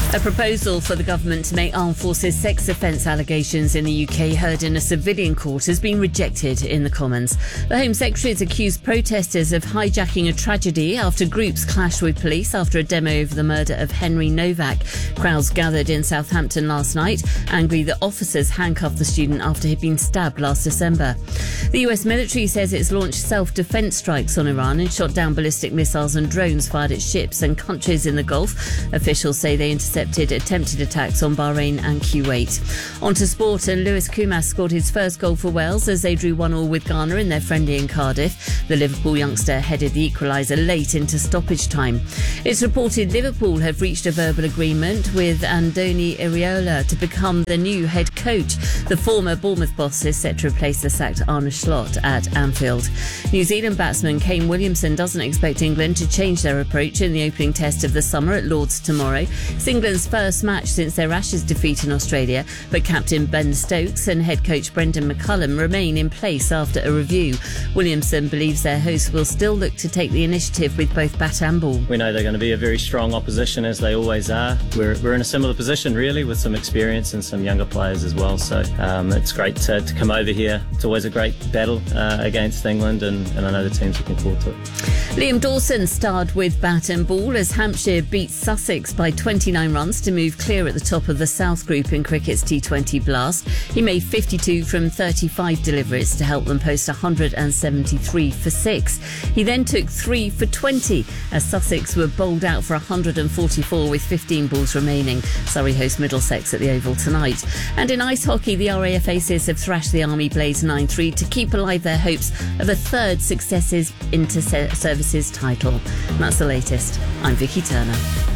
A proposal for the government to make armed forces sex offence allegations in the UK heard in a civilian court has been rejected in the Commons. The Home Secretary has accused protesters of hijacking a tragedy after groups clashed with police after a demo over the murder of Henry Novak. Crowds gathered in Southampton last night, angry that officers handcuffed the student after he'd been stabbed last December. The US military says it's launched self-defence strikes on Iran and shot down ballistic missiles and drones fired at ships and countries in the Gulf. Officials say they intercepted attempted attacks on Bahrain and Kuwait. On to sport, and Lewis Kumas scored his first goal for Wales as they drew 1-1 with Ghana in their friendly in Cardiff. The Liverpool youngster headed the equaliser late into stoppage time. It's reported Liverpool have reached a verbal agreement with Andoni Iraola to become the new head coach. The former Bournemouth boss is set to replace the sacked Arne Slot at Anfield. New Zealand batsman Kane Williamson doesn't expect England to change their approach in the opening test of the summer at Lord's tomorrow. It's England's first match since their Ashes defeat in Australia, but captain Ben Stokes and head coach Brendan McCullum remain in place after a review. Williamson believes their hosts will still look to take the initiative with both bat and ball. We know they're going to be a very strong opposition, as they always are. We're in a similar position, really, with some experience and some younger players as well. So it's great to come over here. It's always a great battle against England, and I know the team's looking forward to it. Liam Dawson starred with bat and ball as Hampshire beat Sussex by 29 runs to move clear at the top of the South Group in cricket's T20 Blast. He made 52 from 35 deliveries to help them post 173 for 6. He then took 3 for 20 as Sussex were bowled out for 144 with 15 balls remaining. Surrey host Middlesex at the Oval tonight. And in ice hockey, the RAF Aces have thrashed the Army Blades 9-3 to keep alive their hopes of a third successive inter-services title. And that's the latest. I'm Vicky Turner.